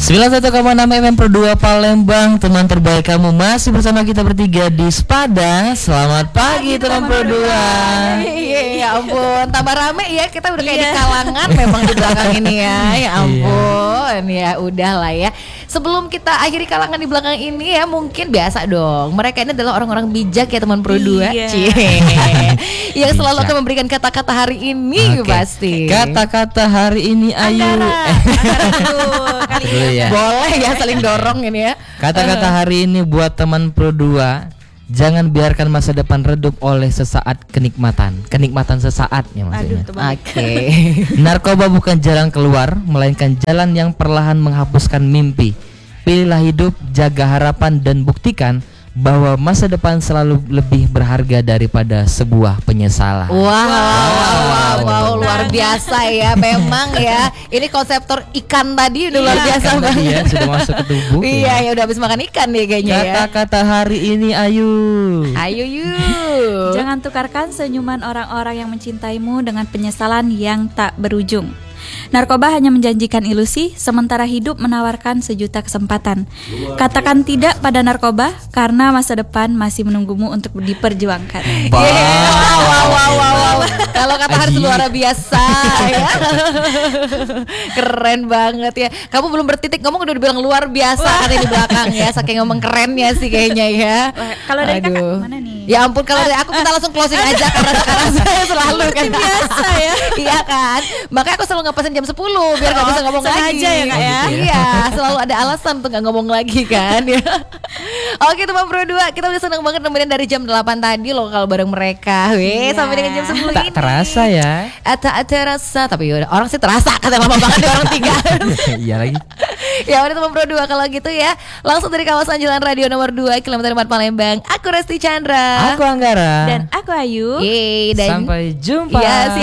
91,6 FM Pro 2 Palembang. Teman terbaik kamu masih bersama kita bertiga di Sepada. Selamat pagi teman Pro 2. Iya, ya ampun, tambah rame ya. Kita udah kayak di kalangan memang di belakang ini ya. Ya ampun, ya udahlah ya. Sebelum kita akhiri kalangan di belakang ini ya, mungkin biasa dong. Mereka ini adalah orang-orang bijak ya teman Pro 2. Yang selalu akan memberikan kata-kata hari ini pasti. Kata-kata hari ini Ayu. Kali ya. Boleh ya saling dorong ini ya. Kata-kata hari ini buat teman Pro 2. Jangan biarkan masa depan redup oleh sesaat kenikmatan sesaat ya maksudnya. Oke. Narkoba bukan jalan keluar, melainkan jalan yang perlahan menghapuskan mimpi. Pilihlah hidup, jaga harapan dan buktikan bahwa masa depan selalu lebih berharga daripada sebuah penyesalan. Wow, luar biasa ya, memang ya. Ini konseptor ikan tadi udah luar biasa banget. Iya, sudah masuk ke tubuh. Iya, ya udah habis makan ikan nih kayaknya ya. Kata-kata hari ini Ayu. Jangan tukarkan senyuman orang-orang yang mencintaimu dengan penyesalan yang tak berujung. Narkoba hanya menjanjikan ilusi, sementara hidup menawarkan sejuta kesempatan. Katakan tidak pada narkoba, karena masa depan masih menunggumu untuk diperjuangkan. Wow. Kalau kata harus luar biasa ya. Keren banget ya. Kamu belum bertitik ngomong udah dibilang luar biasa katanya di belakang ya. Saking ngomong kerennya sih kayaknya ya. Kalau dari kakak mana nih? Ya ampun, kalau dari aku kita langsung closing aja karena sekarang saya selalu kan biasa ya. Iya kan. Makanya aku selalu ngepesan jam 10 biar gak bisa ngomong lagi. Sengaja ya kak ya. Iya, selalu ada alasan untuk gak ngomong lagi kan ya. Oke teman Pro 2, kita udah seneng banget nemenin dari jam 8 tadi loh kalau bareng mereka. Sampai dengan jam 10 tak ini. Terasa ya. Tak terasa, tapi yaudah, orang sih terasa kata lama banget di orang tiga. Iya lagi. Ya udah teman Pro 2 kalau gitu ya. Langsung dari kawasan Jalan Radio nomor 2 kilometer 4 Palembang. Aku Resti Chandra. Aku Anggara. Dan aku Ayu. Dan sampai jumpa. Ya,